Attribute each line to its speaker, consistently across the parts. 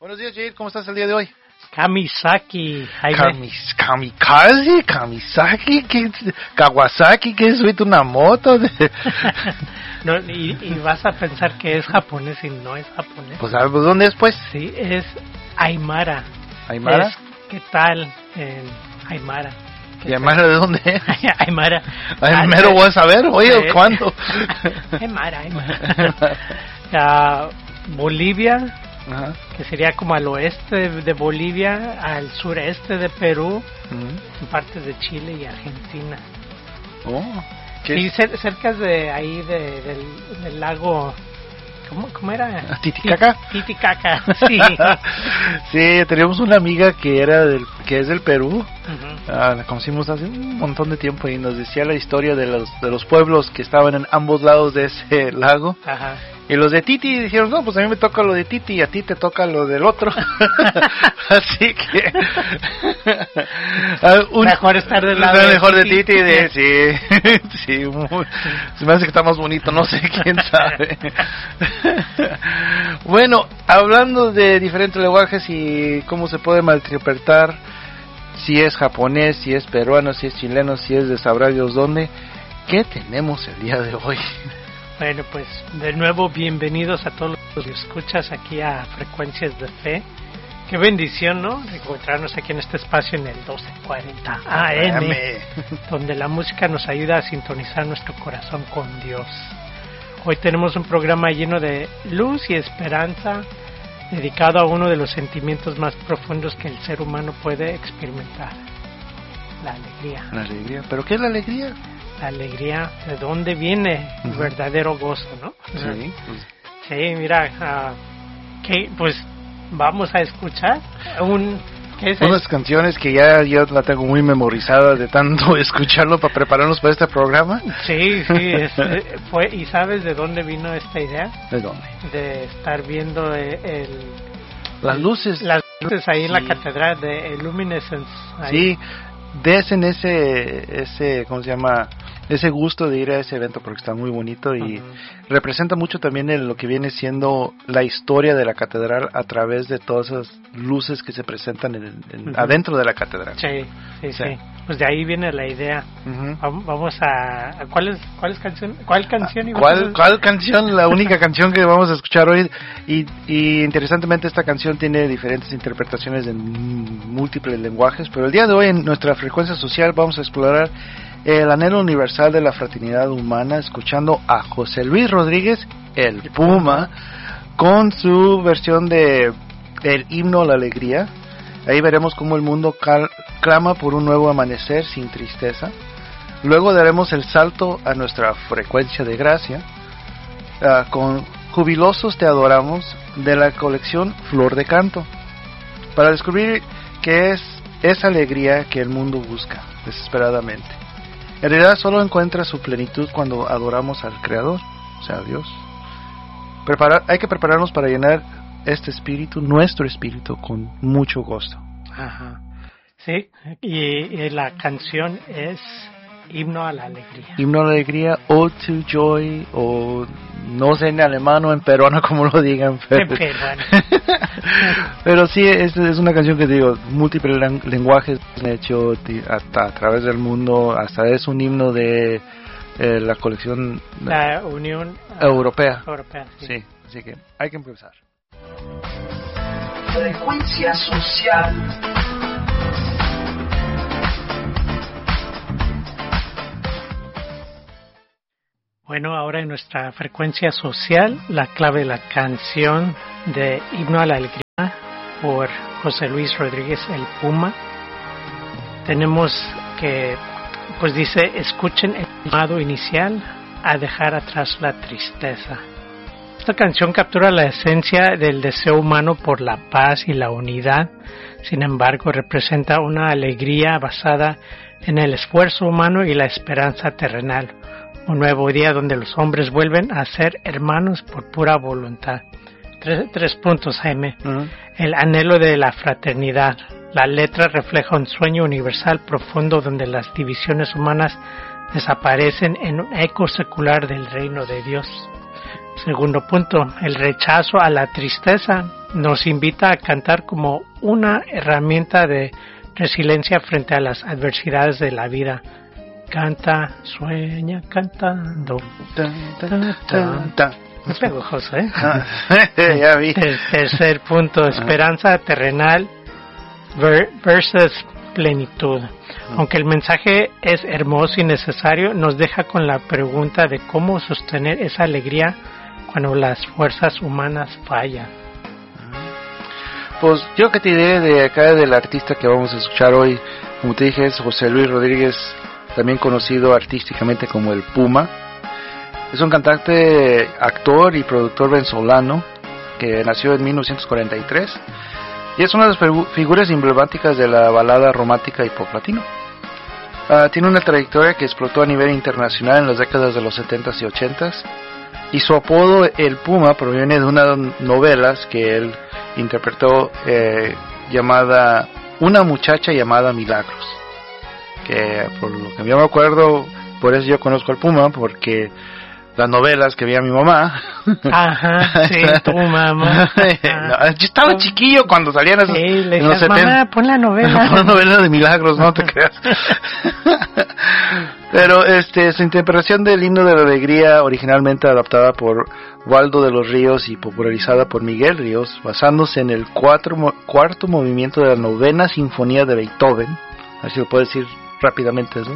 Speaker 1: Buenos días, Jair. ¿Cómo estás el día de hoy?
Speaker 2: Kamisaki.
Speaker 1: Kamisaki, Kawasaki, ¿qué es? ¿Ahorita una moto?
Speaker 2: No, y vas a pensar que es japonés y no es japonés.
Speaker 1: Pues, ¿dónde es, pues?
Speaker 2: Sí, es Aymara.
Speaker 1: ¿Aymara?
Speaker 2: ¿Qué tal en Aymara?
Speaker 1: ¿Y Aymara de dónde es?
Speaker 2: Aymara.
Speaker 1: Aymara, voy a saber, oye, ¿cuándo?
Speaker 2: Aymara. Bolivia.
Speaker 1: Ajá.
Speaker 2: Que sería como al oeste de Bolivia, al sureste de Perú, en partes de Chile y Argentina.
Speaker 1: Oh,
Speaker 2: y cerca de ahí del lago, ¿cómo era?
Speaker 1: Titicaca.
Speaker 2: Titicaca, sí.
Speaker 1: Sí, teníamos una amiga que es del Perú.
Speaker 2: Uh-huh.
Speaker 1: La conocimos hace un montón de tiempo y nos decía la historia de los pueblos que estaban en ambos lados de ese lago.
Speaker 2: Ajá.
Speaker 1: Y los de Titi dijeron, no, pues a mí me toca lo de Titi y a ti te toca lo del otro. Así que...
Speaker 2: mejor estar del lado
Speaker 1: de Titi. Sí, se me hace que está más bonito, no sé, quién sabe. Bueno, hablando de diferentes lenguajes y cómo se puede malinterpretar, si es japonés, si es peruano, si es chileno, si es de sabrá Dios dónde, ¿qué tenemos el día de hoy?
Speaker 2: Bueno, pues de nuevo bienvenidos a todos los que escuchas aquí a Frecuencias de Fe. Qué bendición, ¿no? Encontrarnos aquí en este espacio en el 1240 AM, donde la música nos ayuda a sintonizar nuestro corazón con Dios. Hoy tenemos un programa lleno de luz y esperanza, dedicado a uno de los sentimientos más profundos que el ser humano puede experimentar: la alegría.
Speaker 1: La alegría. ¿Pero qué es la alegría?
Speaker 2: La alegría, ¿de dónde viene el verdadero gozo, no?
Speaker 1: Sí.
Speaker 2: Sí, mira, pues vamos a escuchar
Speaker 1: unas canciones que ya yo la tengo muy memorizada de tanto escucharlo para prepararnos para este programa.
Speaker 2: Sí, ¿y sabes de dónde vino esta idea?
Speaker 1: ¿De dónde?
Speaker 2: De estar viendo
Speaker 1: las luces
Speaker 2: ahí en la catedral de Luminescence.
Speaker 1: Sí, desen ese ¿cómo se llama? Ese gusto de ir a ese evento porque está muy bonito y representa mucho también lo que viene siendo la historia de la catedral a través de todas esas luces que se presentan adentro de la catedral.
Speaker 2: Sí. Pues de ahí viene la idea. Vamos a ¿cuál canción? ¿Cuál canción?
Speaker 1: ¿Cuál canción? La única canción que vamos a escuchar hoy y interesantemente esta canción tiene diferentes interpretaciones en múltiples lenguajes, pero el día de hoy en nuestra frecuencia social vamos a explorar el anhelo universal de la fraternidad humana, escuchando a José Luis Rodríguez, el Puma, con su versión del himno a la alegría. Ahí veremos cómo el mundo clama por un nuevo amanecer sin tristeza. Luego daremos el salto a nuestra frecuencia de gracia, con Jubilosos te adoramos, de la colección Flor de Canto, para descubrir qué es esa alegría que el mundo busca desesperadamente. En realidad solo encuentra su plenitud cuando adoramos al Creador, o sea, a Dios. Hay que prepararnos para llenar este espíritu, nuestro espíritu, con mucho gusto.
Speaker 2: Ajá. Sí, y la canción es Himno a la Alegría.
Speaker 1: Himno a la Alegría, Ode to Joy, o no sé en alemán o en peruano como lo digan.
Speaker 2: En peruano.
Speaker 1: Pero sí, es una canción que digo, múltiples lenguajes han hecho hasta a través del mundo, hasta es un himno de la colección...
Speaker 2: La Unión
Speaker 1: Europea.
Speaker 2: Sí,
Speaker 1: así que hay que empezar.
Speaker 3: Frecuencia social.
Speaker 2: Bueno, ahora en nuestra frecuencia social, la clave de la canción de Himno a la Alegría por José Luis Rodríguez, el Puma. Tenemos que, pues dice, escuchen el llamado inicial a dejar atrás la tristeza. Esta canción captura la esencia del deseo humano por la paz y la unidad. Sin embargo, representa una alegría basada en el esfuerzo humano y la esperanza terrenal. Un nuevo día donde los hombres vuelven a ser hermanos por pura voluntad. Tres puntos, Jaime. El anhelo de la fraternidad. La letra refleja un sueño universal profundo donde las divisiones humanas desaparecen en un eco secular del reino de Dios. Segundo punto, el rechazo a la tristeza. nos invita a cantar como una herramienta de resiliencia frente a las adversidades de la vida. Canta, sueña cantando. Me pego, José.
Speaker 1: Ya vi.
Speaker 2: Tercer punto, esperanza terrenal versus plenitud. Aunque el mensaje es hermoso y necesario, nos deja con la pregunta de cómo sostener esa alegría cuando las fuerzas humanas fallan.
Speaker 1: Pues yo que te diré de acá del artista que vamos a escuchar hoy, como te dije, es José Luis Rodríguez, también conocido artísticamente como el Puma. Es un cantante, actor y productor venezolano que nació en 1943 y es una de las figuras emblemáticas de la balada romántica y pop latino. Tiene una trayectoria que explotó a nivel internacional en las décadas de los 70s y 80s, y su apodo El Puma proviene de unas novelas que él interpretó llamada Una muchacha llamada Milagros, que por lo que yo me acuerdo, por eso yo conozco al Puma, porque las novelas que veía mi mamá.
Speaker 2: Ajá, sí, tu mamá.
Speaker 1: No, yo estaba chiquillo cuando salían esos.
Speaker 2: Sí, le decías, mamá, pon la novela.
Speaker 1: Pon la novela de Milagros, no te creas. Pero su interpretación del himno de la alegría, originalmente adaptada por Waldo de los Ríos y popularizada por Miguel Ríos, basándose en el cuarto movimiento de la novena sinfonía de Beethoven, a ver si lo puedo decir rápidamente, ¿no?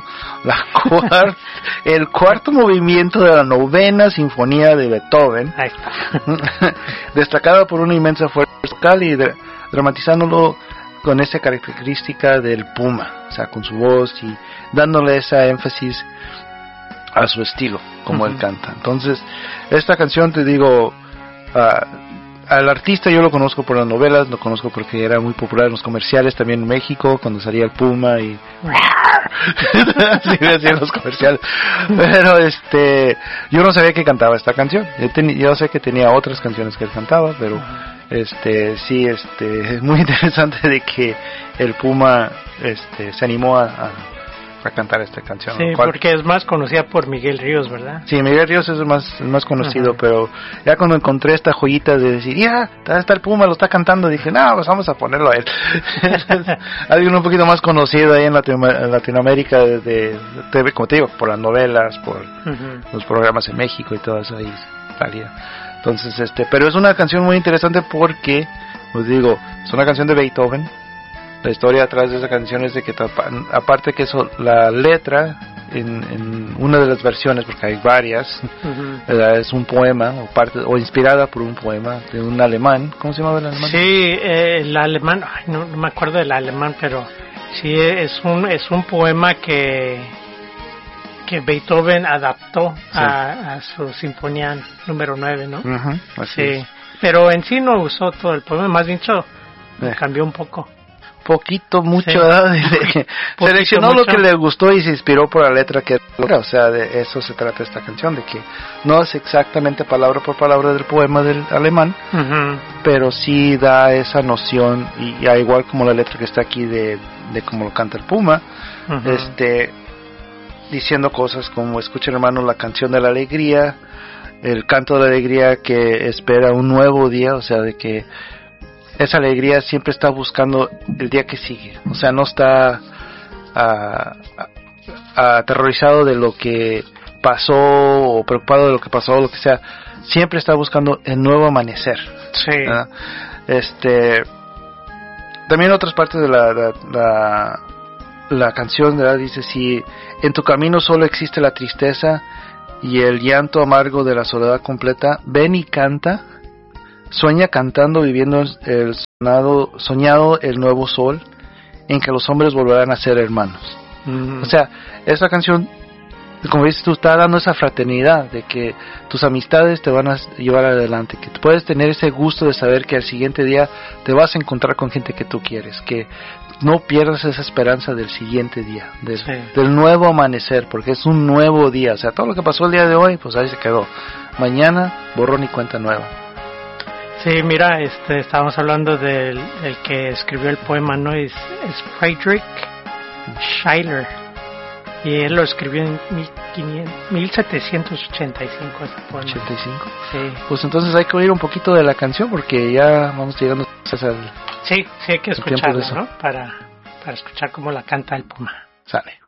Speaker 1: El cuarto movimiento de la novena sinfonía de Beethoven.
Speaker 2: Ahí está.
Speaker 1: Destacada por una inmensa fuerza vocal y dramatizándolo con esa característica del Puma, o sea, con su voz y dándole esa énfasis a su estilo, como él canta. Entonces, esta canción, te digo, al artista yo lo conozco por las novelas, lo conozco porque era muy popular en los comerciales también en México, cuando salía el Puma y así decían los comerciales. Pero yo no sabía que cantaba esta canción. Yo sé que tenía otras canciones que él cantaba, pero sí, es muy interesante de que el Puma se animó a cantar esta canción.
Speaker 2: Sí, porque es más conocida por Miguel Ríos, ¿verdad?
Speaker 1: Sí, Miguel Ríos es el más conocido, pero ya cuando encontré esta joyita de decir, ya, está el Puma, lo está cantando, dije, no, pues vamos a ponerlo a él. Alguien un poquito más conocido ahí en Latinoamérica, como te digo, por las novelas, por los programas en México y todo eso ahí salía. Entonces, pero es una canción muy interesante porque, os digo, es una canción de Beethoven. La historia atrás de esa canción es de que, aparte que eso, la letra en una de las versiones, porque hay varias, es un poema o inspirada por un poema de un alemán. ¿Cómo se llamaba el alemán?
Speaker 2: Sí, el alemán, no me acuerdo del alemán, pero sí es un poema que Beethoven adaptó a su sinfonía número 9, ¿no?
Speaker 1: Así
Speaker 2: sí,
Speaker 1: es.
Speaker 2: pero en sí no usó todo el poema, más bien cambió un poco.
Speaker 1: Mucho,
Speaker 2: sí.
Speaker 1: ¿verdad? Seleccionó lo que le gustó y se inspiró por la letra que era, o sea, de eso se trata esta canción, de que no es exactamente palabra por palabra del poema del alemán, pero sí da esa noción, y ya igual como la letra que está aquí de cómo lo canta el Puma, diciendo cosas como, escuchen hermanos, la canción de la alegría, el canto de la alegría que espera un nuevo día, o sea, de que esa alegría siempre está buscando el día que sigue, o sea, no está aterrorizado de lo que pasó o preocupado de lo que pasó o lo que sea, siempre está buscando el nuevo amanecer.
Speaker 2: Sí.
Speaker 1: ¿Verdad? También otras partes de la canción, ¿verdad? Dice, si en tu camino solo existe la tristeza y el llanto amargo de la soledad completa, ven y canta. Sueña cantando, viviendo el soñado el nuevo sol, en que los hombres volverán a ser hermanos. O sea, esta canción, como dices tú, está dando esa fraternidad de que tus amistades te van a llevar adelante, que tú puedes tener ese gusto de saber que al siguiente día te vas a encontrar con gente que tú quieres, que no pierdas esa esperanza del siguiente día, del nuevo amanecer, porque es un nuevo día. O sea, todo lo que pasó el día de hoy, pues ahí se quedó. Mañana, borrón y cuenta nueva.
Speaker 2: Sí, mira, estábamos hablando del el que escribió el poema, ¿no? Es Friedrich Schiller, y él lo escribió en 1785 ese poema.
Speaker 1: 85.
Speaker 2: Sí.
Speaker 1: Pues entonces hay que oír un poquito de la canción porque ya vamos llegando al
Speaker 2: Sí, hay que
Speaker 1: tiempo de
Speaker 2: escucharla,
Speaker 1: eso.
Speaker 2: ¿no? Para escuchar cómo la canta el puma.
Speaker 1: Sale.